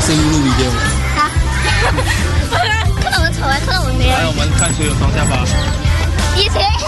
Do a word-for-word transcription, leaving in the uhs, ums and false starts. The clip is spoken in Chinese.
声音录一遍吗？ 好。看到我们丑还看到我们脸。 来，我们看谁有双下巴。 以前。